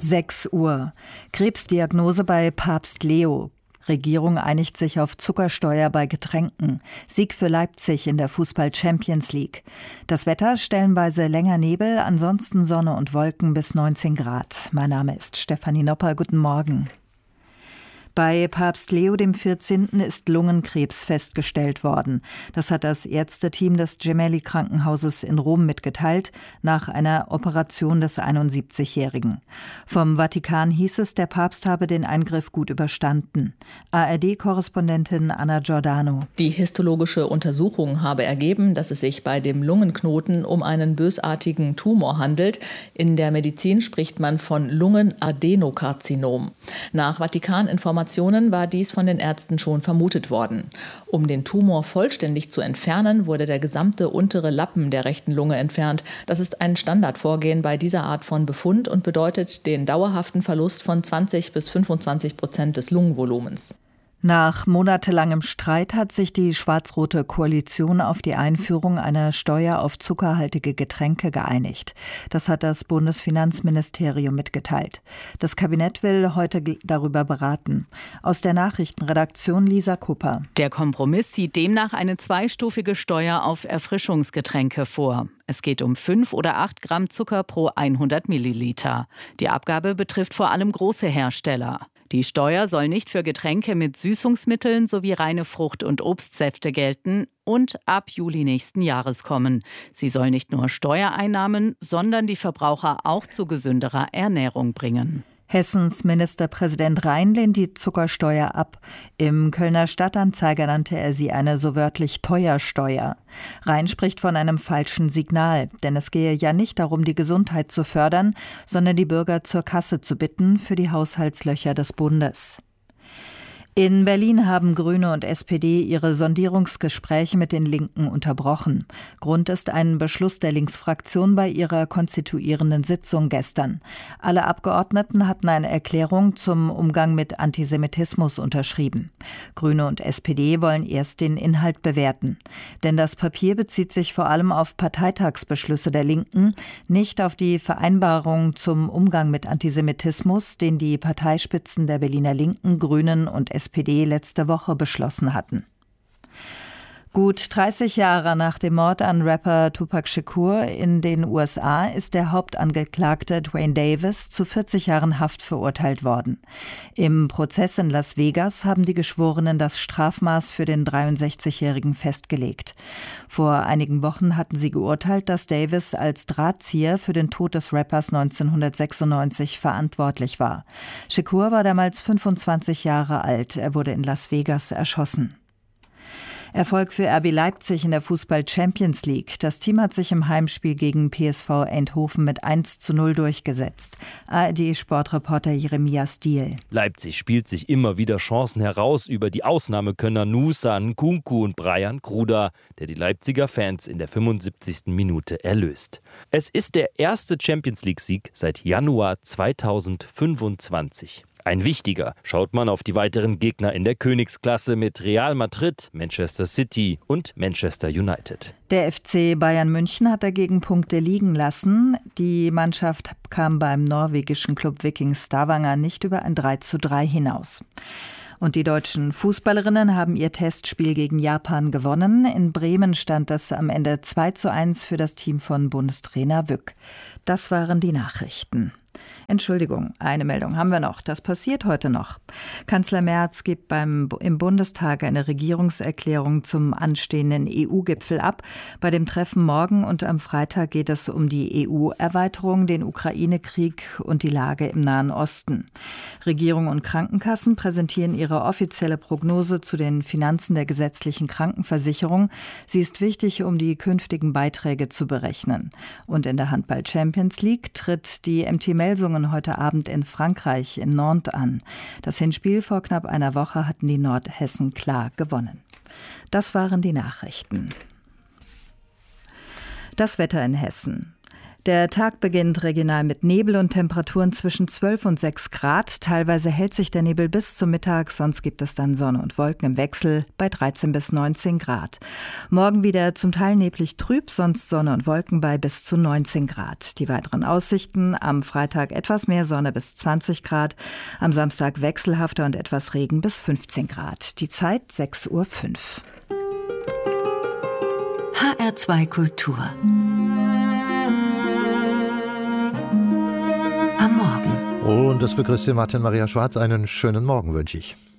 6 Uhr. Krebsdiagnose bei Papst Leo. Regierung einigt sich auf Zuckersteuer bei Getränken. Sieg für Leipzig in der Fußball-Champions League. Das Wetter stellenweise länger Nebel, ansonsten Sonne und Wolken bis 19 Grad. Mein Name ist Stefanie Nopper. Guten Morgen. Bei Papst Leo XIV. Ist Lungenkrebs festgestellt worden. Das hat das Ärzteteam des Gemelli-Krankenhauses in Rom mitgeteilt, nach einer Operation des 71-Jährigen. Vom Vatikan hieß es, der Papst habe den Eingriff gut überstanden. ARD-Korrespondentin Anna Giordano. Die histologische Untersuchung habe ergeben, dass es sich bei dem Lungenknoten um einen bösartigen Tumor handelt. In der Medizin spricht man von Lungenadenokarzinom. Nach Vatikaninformationen war dies von den Ärzten schon vermutet worden. Um den Tumor vollständig zu entfernen, wurde der gesamte untere Lappen der rechten Lunge entfernt. Das ist ein Standardvorgehen bei dieser Art von Befund und bedeutet den dauerhaften Verlust von 20-25% des Lungenvolumens. Nach monatelangem Streit hat sich die schwarz-rote Koalition auf die Einführung einer Steuer auf zuckerhaltige Getränke geeinigt. Das hat das Bundesfinanzministerium mitgeteilt. Das Kabinett will heute darüber beraten. Aus der Nachrichtenredaktion Lisa Kupper. Der Kompromiss sieht demnach eine zweistufige Steuer auf Erfrischungsgetränke vor. Es geht um 5 oder 8 Gramm Zucker pro 100 Milliliter. Die Abgabe betrifft vor allem große Hersteller. Die Steuer soll nicht für Getränke mit Süßungsmitteln sowie reine Frucht- und Obstsäfte gelten und ab Juli nächsten Jahres kommen. Sie soll nicht nur Steuereinnahmen, sondern die Verbraucher auch zu gesünderer Ernährung bringen. Hessens Ministerpräsident Rhein lehnt die Zuckersteuer ab. Im Kölner Stadtanzeiger nannte er sie eine so wörtlich Teuersteuer. Rhein spricht von einem falschen Signal, denn es gehe ja nicht darum, die Gesundheit zu fördern, sondern die Bürger zur Kasse zu bitten für die Haushaltslöcher des Bundes. In Berlin haben Grüne und SPD ihre Sondierungsgespräche mit den Linken unterbrochen. Grund ist ein Beschluss der Linksfraktion bei ihrer konstituierenden Sitzung gestern. Alle Abgeordneten hatten eine Erklärung zum Umgang mit Antisemitismus unterschrieben. Grüne und SPD wollen erst den Inhalt bewerten. Denn das Papier bezieht sich vor allem auf Parteitagsbeschlüsse der Linken, nicht auf die Vereinbarung zum Umgang mit Antisemitismus, den die Parteispitzen der Berliner Linken, Grünen und SPD letzte Woche beschlossen hatten. Gut 30 Jahre nach dem Mord an Rapper Tupac Shakur in den USA ist der Hauptangeklagte Duane Davis zu 40 Jahren Haft verurteilt worden. Im Prozess in Las Vegas haben die Geschworenen das Strafmaß für den 63-Jährigen festgelegt. Vor einigen Wochen hatten sie geurteilt, dass Davis als Drahtzieher für den Tod des Rappers 1996 verantwortlich war. Shakur war damals 25 Jahre alt. Er wurde in Las Vegas erschossen. Erfolg für RB Leipzig in der Fußball-Champions League. Das Team hat sich im Heimspiel gegen PSV Eindhoven mit 1:0 durchgesetzt. ARD-Sportreporter Jeremias Diehl. Leipzig spielt sich immer wieder Chancen heraus über die Ausnahmekönner Nusa, Nkunku und Brian Kruder, der die Leipziger Fans in der 75. Minute erlöst. Es ist der erste Champions-League-Sieg seit Januar 2025. Ein wichtiger, schaut man auf die weiteren Gegner in der Königsklasse mit Real Madrid, Manchester City und Manchester United. Der FC Bayern München hat dagegen Punkte liegen lassen. Die Mannschaft kam beim norwegischen Club Viking Stavanger nicht über ein 3:3 hinaus. Und die deutschen Fußballerinnen haben ihr Testspiel gegen Japan gewonnen. In Bremen stand es am Ende 2:1 für das Team von Bundestrainer Wück. Das waren die Nachrichten. Entschuldigung, eine Meldung haben wir noch. Das passiert heute noch. Kanzler Merz gibt im Bundestag eine Regierungserklärung zum anstehenden EU-Gipfel ab. Bei dem Treffen morgen und am Freitag geht es um die EU-Erweiterung, den Ukraine-Krieg und die Lage im Nahen Osten. Regierung und Krankenkassen präsentieren ihre offizielle Prognose zu den Finanzen der gesetzlichen Krankenversicherung. Sie ist wichtig, um die künftigen Beiträge zu berechnen. Und in der Handball-Champions League tritt die MT Melsungen heute Abend in Frankreich in Nantes an. Das Hinspiel vor knapp einer Woche hatten die Nordhessen klar gewonnen. Das waren die Nachrichten. Das Wetter in Hessen. Der Tag beginnt regional mit Nebel und Temperaturen zwischen 12 und 6 Grad. Teilweise hält sich der Nebel bis zum Mittag, sonst gibt es dann Sonne und Wolken im Wechsel bei 13 bis 19 Grad. Morgen wieder zum Teil neblig trüb, sonst Sonne und Wolken bei bis zu 19 Grad. Die weiteren Aussichten: am Freitag etwas mehr Sonne bis 20 Grad, am Samstag wechselhafter und etwas Regen bis 15 Grad. Die Zeit 6:05 Uhr. HR2 Kultur. Am Morgen. Und das begrüßt Sie Martin Maria Schwarz. Einen schönen Morgen wünsche ich.